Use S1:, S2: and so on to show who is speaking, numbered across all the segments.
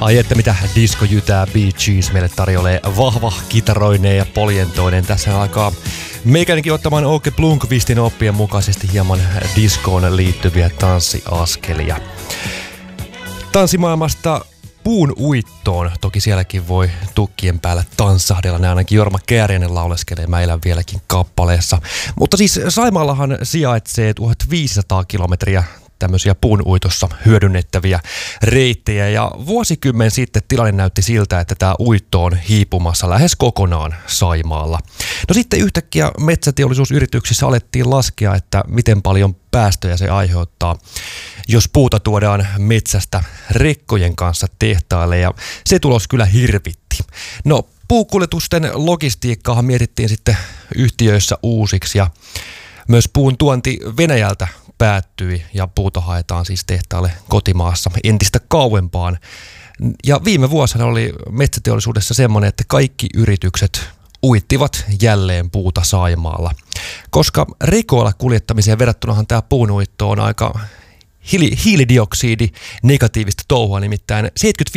S1: Ai että mitä disco-jytää Bee Gees meille tarjoilee vahva kitaroineen ja poljentoinen. Tässä alkaa meikänikin ottamaan Åke Blomqvistin oppien mukaisesti hieman diskoon liittyviä tanssiaskelia. Tanssimaailmasta puun uittoon. Toki sielläkin voi tukkien päällä tanssahdella. Ne ainakin Jorma Kääriäinen lauleskelee Mä vieläkin kappaleessa. Mutta siis Saimaallahan sijaitsee 1500 kilometriä tämmöisiä puun uitossa hyödynnettäviä reittejä. Ja vuosikymmen sitten tilanne näytti siltä, että tämä uitto on hiipumassa lähes kokonaan Saimaalla. No sitten yhtäkkiä metsäteollisuusyrityksissä alettiin laskea, että miten paljon päästöjä se aiheuttaa, jos puuta tuodaan metsästä rekkojen kanssa tehtaille, ja se tulos kyllä hirvitti. No, puukuljetusten logistiikkaahan mietittiin sitten yhtiöissä uusiksi, ja myös puun tuonti Venäjältä päättyi, ja puuta haetaan siis tehtaalle kotimaassa entistä kauempaan. Ja viime vuosina oli metsäteollisuudessa semmoinen, että kaikki yritykset uittivat jälleen puuta Saimaalla. Koska rekoilla kuljettamiseen verrattunahan tämä puunuitto on aika hiilidioksidi negatiivista touhua, nimittäin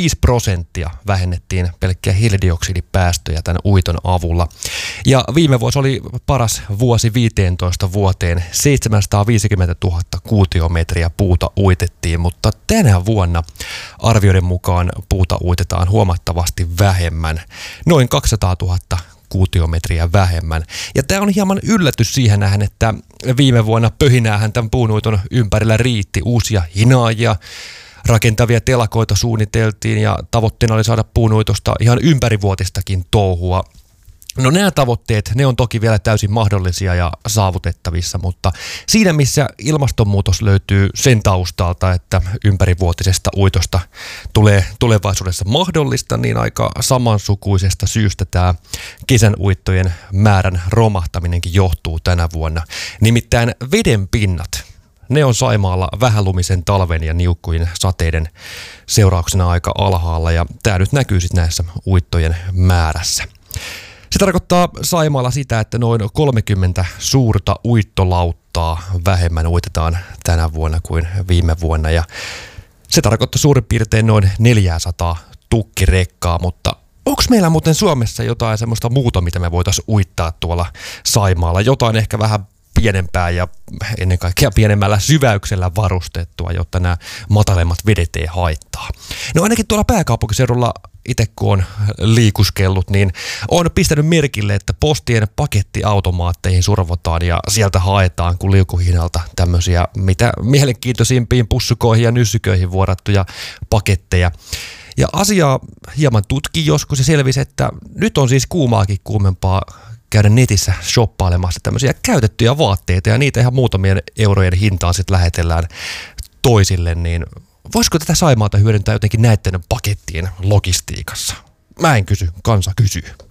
S1: 75% vähennettiin pelkkiä hiilidioksidipäästöjä tämän uiton avulla. Ja viime vuosi oli paras vuosi 15 vuoteen, 750 000 kuutiometriä puuta uitettiin, mutta tänä vuonna arvioiden mukaan puuta uitetaan huomattavasti vähemmän, noin 200 000 kuutiometriä vähemmän. Ja tämä on hieman yllätys siihen nähden, että viime vuonna pöhinäähän tämän puunuiton ympärillä riitti. Uusia hinaajia, rakentavia telakoita suunniteltiin ja tavoitteena oli saada puunuitosta ihan ympärivuotistakin touhua. No nämä tavoitteet, ne on toki vielä täysin mahdollisia ja saavutettavissa, mutta siinä missä ilmastonmuutos löytyy sen taustalta, että ympärivuotisesta uitosta tulee tulevaisuudessa mahdollista, niin aika samansukuisesta syystä tämä kesän uittojen määrän romahtaminenkin johtuu tänä vuonna. Nimittäin veden pinnat, ne on Saimaalla vähälumisen talven ja niukkujen sateiden seurauksena aika alhaalla, ja tämä nyt näkyy sitten näissä uittojen määrässä. Se tarkoittaa Saimaalla sitä, että noin 30 suurta uittolauttaa vähemmän uitetaan tänä vuonna kuin viime vuonna, ja se tarkoittaa suurin piirtein noin 400 tukkirekkaa, mutta onko meillä muuten Suomessa jotain semmoista muuta, mitä me voitaisiin uittaa tuolla Saimaalla? Jotain ehkä vähän pienempää ja ennen kaikkea pienemmällä syväyksellä varustettua, jotta nämä matalemmat vedet ei haittaa. No ainakin tuolla pääkaupunkiseudulla itse kun on liikuskellut, niin on pistänyt merkille, että postien pakettiautomaatteihin survotaan ja sieltä haetaan kuin liukuhihnalta tämmöisiä mitä mielenkiintoisimpiin pussukoihin ja nyssyköihin vuorattuja paketteja. Ja asiaa hieman tutki joskus ja selvisi, että nyt on siis kuumaakin kuumempaa käydä netissä shoppailemassa tämmöisiä käytettyjä vaatteita ja niitä ihan muutamien eurojen hintaan sitten lähetellään toisille, niin voisiko tätä Saimaata hyödyntää jotenkin näiden pakettien logistiikassa? Mä en kysy, kansa kysyy.